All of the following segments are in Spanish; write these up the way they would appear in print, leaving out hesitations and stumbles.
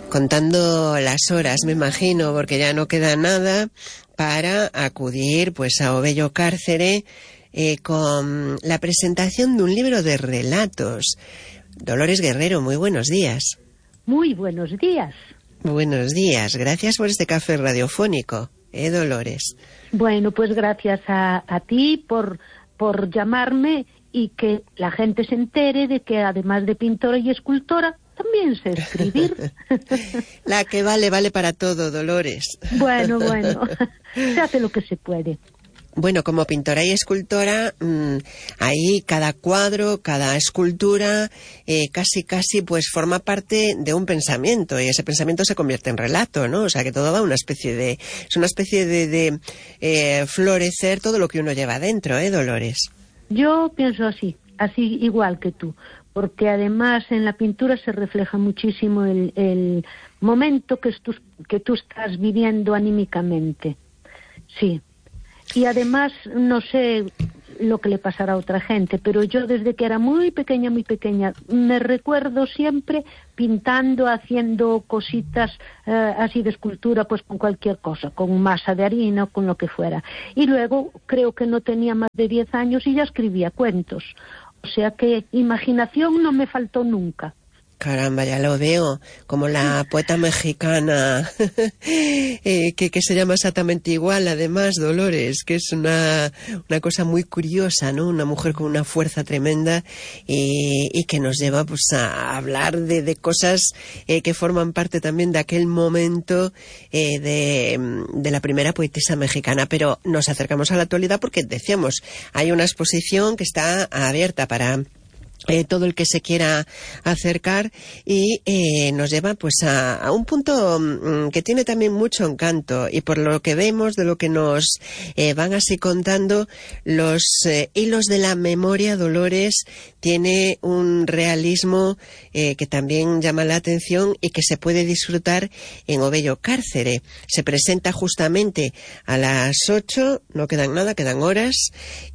contando las horas, me imagino, porque ya no queda nada para acudir pues a Obello Cárcere con la presentación de un libro de relatos. Dolores Guerrero, muy buenos días. Muy buenos días. Buenos días, gracias por este café radiofónico, Dolores. Bueno, pues gracias a ti por llamarme y que la gente se entere de que además de pintora y escultora, también sé escribir. La que vale para todo, Dolores. Bueno, se hace lo que se puede. Bueno, como pintora y escultora, ahí cada cuadro, cada escultura, casi pues forma parte de un pensamiento, y ese pensamiento se convierte en relato, ¿no? O sea que todo va es una especie de florecer todo lo que uno lleva dentro, Dolores. Yo pienso así igual que tú, porque además en la pintura se refleja muchísimo el momento que tú estás viviendo anímicamente. Sí. Y además, no sé lo que le pasará a otra gente, pero yo desde que era muy pequeña, me recuerdo siempre pintando, haciendo cositas así de escultura, pues con cualquier cosa, con masa de harina o con lo que fuera. Y luego creo que no tenía más de 10 años y ya escribía cuentos. O sea que imaginación no me faltó nunca. Caramba, ya lo veo, como la poeta mexicana, que se llama exactamente igual, además, Dolores, que es una cosa muy curiosa, ¿no? Una mujer con una fuerza tremenda y que nos lleva pues a hablar de cosas que forman parte también de aquel momento de la primera poetisa mexicana. Pero nos acercamos a la actualidad porque, decíamos, hay una exposición que está abierta para todo el que se quiera acercar y nos lleva pues a un punto que tiene también mucho encanto, y por lo que vemos, de lo que nos van así contando, los hilos de la memoria, Dolores, tiene un realismo que también llama la atención y que se puede disfrutar en Obello Cárcere. Se presenta justamente a las 8, no quedan nada, quedan horas.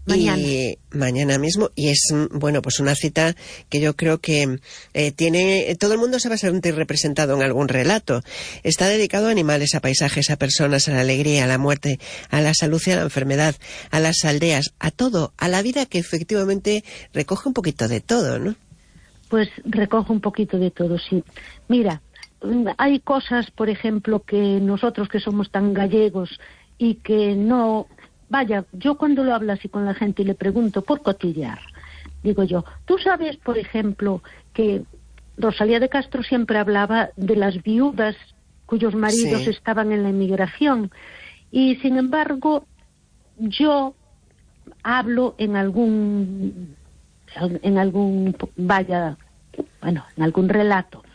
Mañana mismo, y es, bueno, pues una cita que yo creo que todo el mundo se va a sentir representado en algún relato. Está dedicado a animales, a paisajes, a personas, a la alegría, a la muerte, a la salud y a la enfermedad, a las aldeas, a todo, a la vida, que efectivamente recoge un poquito de todo, ¿no? Pues recoge un poquito de todo, sí. Mira, hay cosas, por ejemplo, que nosotros que somos tan gallegos y que no... Vaya, yo cuando lo hablo así con la gente y le pregunto por cotillear, digo yo, tú sabes, por ejemplo, que Rosalía de Castro siempre hablaba de las viudas cuyos maridos estaban en la emigración, y sin embargo yo hablo en algún relato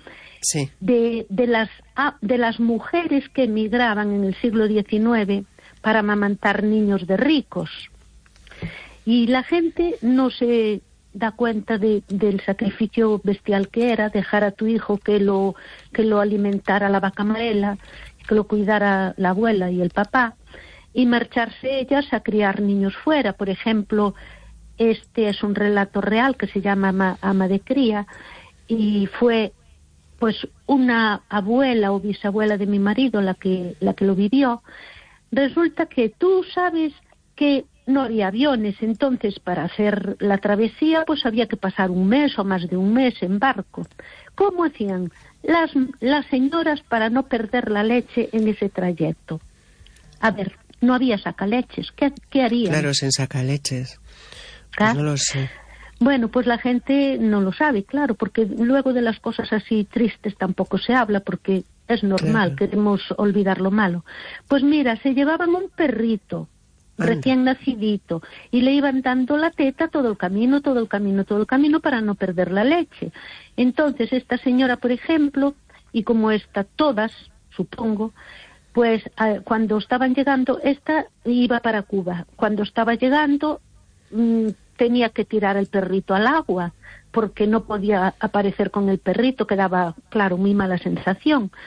de las mujeres que emigraban en el siglo XIX para amamantar niños de ricos, y la gente no se da cuenta del sacrificio bestial que era dejar a tu hijo que lo alimentara la vaca amarela, que lo cuidara la abuela y el papá, y marcharse ellas a criar niños fuera. Por ejemplo, este es un relato real que se llama Ama de Cría, y fue pues una abuela o bisabuela de mi marido la que lo vivió. Resulta que tú sabes que no había aviones, entonces para hacer la travesía pues había que pasar un mes o más de un mes en barco. ¿Cómo hacían las señoras para no perder la leche en ese trayecto? A ver, no había sacaleches, ¿qué harían? Claro, sin sacaleches. Pues no lo sé. Bueno, pues la gente no lo sabe, claro, porque luego de las cosas así tristes tampoco se habla, porque es normal, queremos olvidar lo malo. Pues mira, se llevaban un perrito recién nacidito y le iban dando la teta todo el camino para no perder la leche. Entonces esta señora, por ejemplo, y como esta todas, supongo, pues cuando estaban llegando, esta iba para Cuba. Cuando estaba llegando tenía que tirar el perrito al agua porque no podía aparecer con el perrito, que daba, claro, muy mala sensación.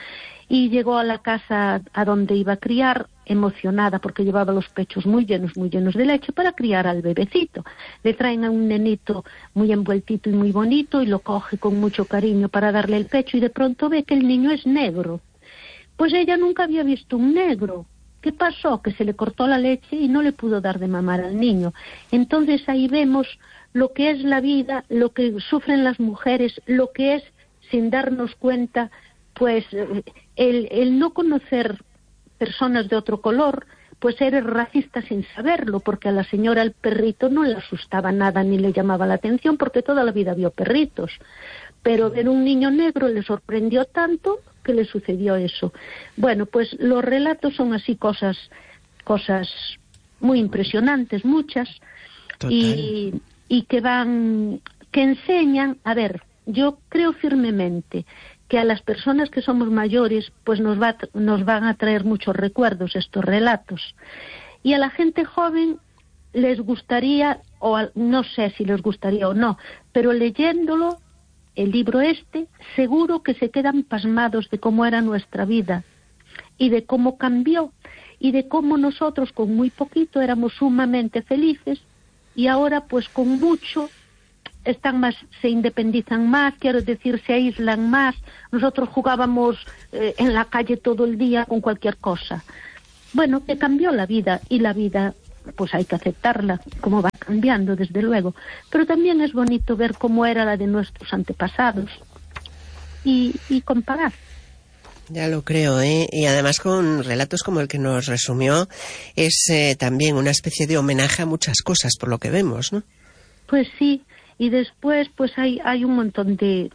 y llegó a la casa a donde iba a criar, emocionada porque llevaba los pechos muy llenos de leche para criar al bebecito. Le traen a un nenito muy envueltito y muy bonito y lo coge con mucho cariño para darle el pecho y de pronto ve que el niño es negro. Pues ella nunca había visto un negro. ¿Qué pasó? Que se le cortó la leche y no le pudo dar de mamar al niño. Entonces ahí vemos lo que es la vida, lo que sufren las mujeres, lo que es, sin darnos cuenta, pues el no conocer personas de otro color, pues eres racista sin saberlo, porque a la señora el perrito no le asustaba nada ni le llamaba la atención, porque toda la vida vio perritos. Pero ver un niño negro le sorprendió tanto que le sucedió eso. Bueno, pues los relatos son así cosas muy impresionantes, muchas, y que enseñan, a ver, yo creo firmemente que a las personas que somos mayores, pues nos van a traer muchos recuerdos estos relatos. Y a la gente joven les gustaría, no sé si les gustaría o no, pero leyéndolo, el libro seguro que se quedan pasmados de cómo era nuestra vida y de cómo cambió y de cómo nosotros con muy poquito éramos sumamente felices y ahora pues con mucho se independizan más, quiero decir, se aíslan más. Nosotros jugábamos en la calle todo el día con cualquier cosa. Bueno, que cambió la vida, y la vida pues hay que aceptarla, como va cambiando, desde luego. Pero también es bonito ver cómo era la de nuestros antepasados y comparar. Ya lo creo, ¿eh? Y además con relatos como el que nos resumió, es también una especie de homenaje a muchas cosas, por lo que vemos, ¿no? Pues sí. Y después, pues hay un montón de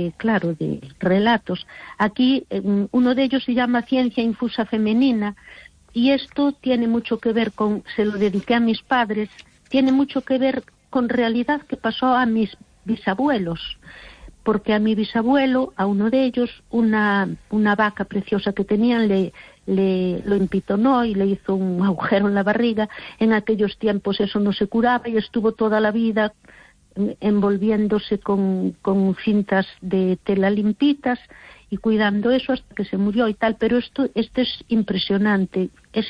relatos. Aquí, uno de ellos se llama Ciencia Infusa Femenina, y esto tiene mucho que ver se lo dediqué a mis padres, tiene mucho que ver con realidad que pasó a mis bisabuelos, porque a mi bisabuelo, a uno de ellos, una vaca preciosa que tenían, lo empitonó y le hizo un agujero en la barriga. En aquellos tiempos eso no se curaba y estuvo toda la vida envolviéndose con cintas de tela limpitas y cuidando eso hasta que se murió y tal, pero esto es impresionante.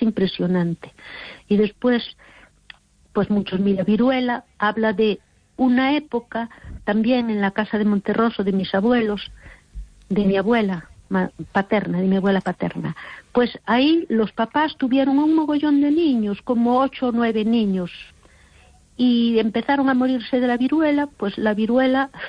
Y después, pues muchos, mira, Viruela habla de una época también en la casa de Monterroso de mis abuelos, de mi abuela paterna, pues ahí los papás tuvieron un mogollón de niños, como 8 o 9 niños, y empezaron a morirse de la viruela. Pues la viruela